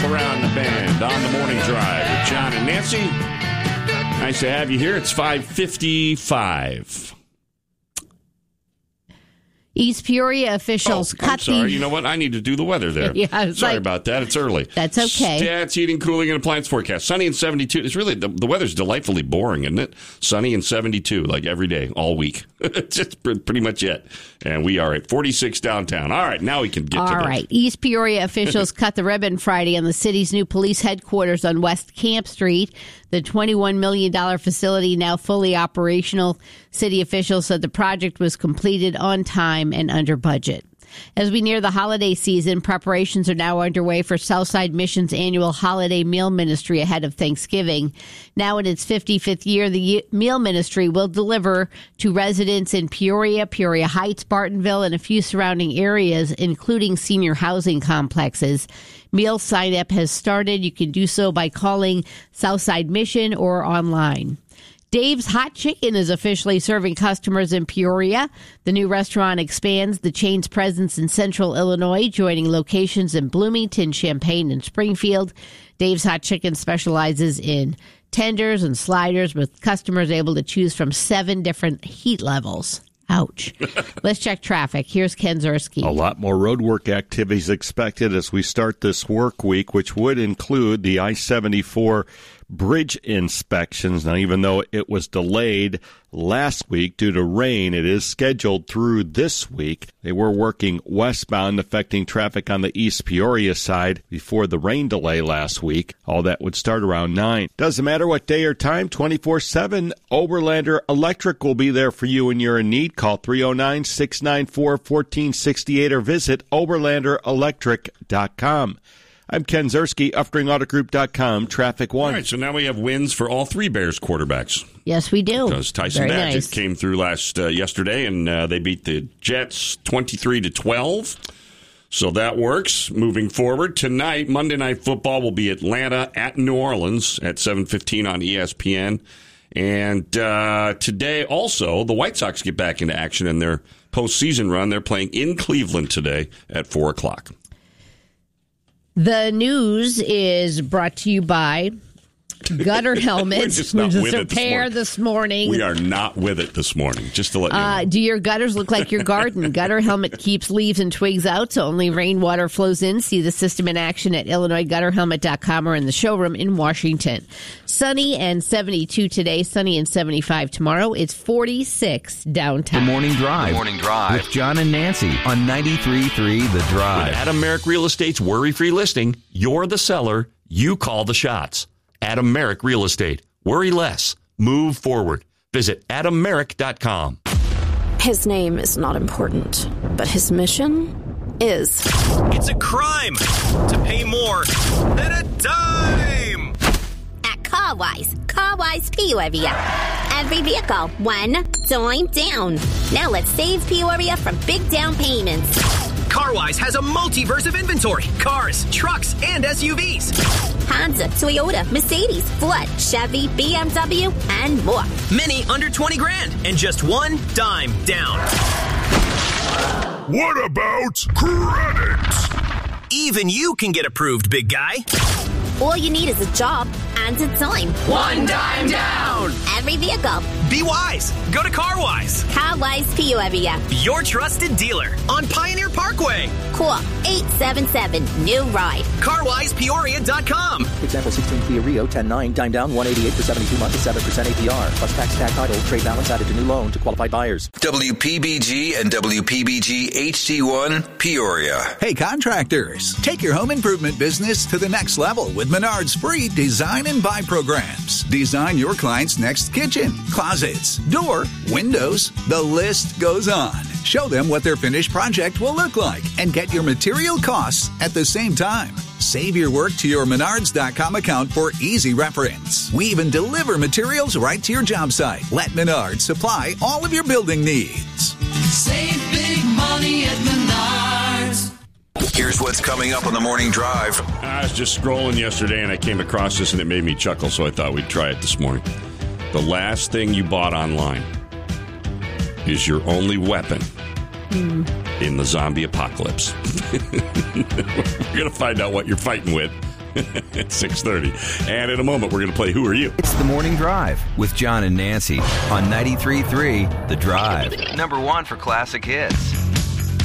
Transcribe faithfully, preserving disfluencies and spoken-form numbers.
Around the Bend on the Morning Drive with John and Nancy. Nice to have you here. It's five fifty-five. East Peoria officials oh, cut I'm sorry. the... You know what? I need to do the weather there. Yeah, sorry like, about that. It's early. That's okay. Stats, heating, cooling, and appliance forecast. Sunny and seventy-two. It's really, the, the weather's delightfully boring, isn't it? Sunny and seventy-two, like every day, all week. It's just pretty much it. And we are at forty-six downtown. All right, now we can get all to All right. East Peoria officials cut the ribbon Friday on the city's new police headquarters on West Camp Street. The twenty-one million dollars facility now fully operational. City officials said the project was completed on time and under budget. As we near the holiday season, preparations are now underway for Southside Mission's annual holiday meal ministry ahead of Thanksgiving. Now in its fifty-fifth year, the meal ministry will deliver to residents in Peoria, Peoria Heights, Bartonville, and a few surrounding areas, including senior housing complexes. Meal sign-up has started. You can do so by calling Southside Mission or online. Dave's Hot Chicken is officially serving customers in Peoria. The new restaurant expands the chain's presence in central Illinois, joining locations in Bloomington, Champaign, and Springfield. Dave's Hot Chicken specializes in tenders and sliders, with customers able to choose from seven different heat levels. Ouch. Let's check traffic. Here's Ken Zerski. A lot more roadwork activities expected as we start this work week, which would include the I seventy-four bridge inspections. Now, even though it was delayed last week due to rain, it is scheduled through this week. They were working westbound, affecting traffic on the East Peoria side before the rain delay last week. All that would start around nine. Doesn't matter what day or time, twenty-four seven, Oberlander Electric will be there for you when you're in need. Call three oh nine, six nine four, one four six eight or visit oberlander electric dot com. I'm Ken Zerski, Uftring Auto Group dot com, Traffic One. All right, so now we have wins for all three Bears quarterbacks. Yes, we do. Because Tyson Very Bagent nice. came through last uh, yesterday, and uh, they beat the Jets twenty-three to twelve. So that works. Moving forward, tonight, Monday Night Football will be Atlanta at New Orleans at seven fifteen on E S P N. And uh, today, also, the White Sox get back into action in their postseason run. They're playing in Cleveland today at four o'clock. The news is brought to you by Gutter Helmets, which is a pair this morning. We are not with it this morning, just to let you know. Uh, do your gutters look like your garden? Gutter Helmet keeps leaves and twigs out, so only rainwater flows in. See the system in action at illinois gutter helmet dot com or in the showroom in Washington. Sunny and seventy-two today, sunny and seventy-five tomorrow. It's forty-six downtown. The Morning Drive. The Morning Drive. With John and Nancy on ninety-three point three The Drive. With Adam Merrick Real Estate's worry-free listing, you're the seller, you call the shots. Adam Merrick Real Estate. Worry less. Move forward. Visit adam merrick dot com. His name is not important, but his mission is. It's a crime to pay more than a dime. At CarWise, CarWise Peoria. Every vehicle, one dime down. Now let's save Peoria from big down payments. CarWise has a multiverse of inventory. Cars, trucks, and S U Vs. Honda, Toyota, Mercedes, Ford, Chevy, B M W, and more. Many under twenty grand and just one dime down. What about credit? Even you can get approved, big guy. All you need is a job and a dime. One dime down. Every vehicle. Be wise. Go to CarWise. CarWise Peoria. Your trusted dealer on Pioneer Parkway. Call eight seven seven, new ride. car wise peoria dot com. Example sixteen Kia Rio ten nine, dime down one eighty-eight for seventy-two months at seven percent A P R. Plus tax, tag title, trade balance added to new loan to qualified buyers. W P B G and W P B G H D one, Peoria. Hey, contractors, take your home improvement business to the next level with Menard's free design and buy programs. Design your client's next kitchen, closets, door, windows. The list goes on. Show them what their finished project will look like and get your material costs at the same time. Save your work to your menards dot com account for easy reference. We even deliver materials right to your job site. Let Menards supply all of your building needs. Save big money at Menards. Here's what's coming up on the Morning Drive. I was just scrolling yesterday and I came across this and it made me chuckle, so I thought we'd try it this morning. The last thing you bought online is your only weapon mm. in the zombie apocalypse. We're going to find out what you're fighting with at six thirty. And in a moment, we're going to play Who Are You? It's the Morning Drive with John and Nancy on ninety-three point three The Drive. Number one for classic hits.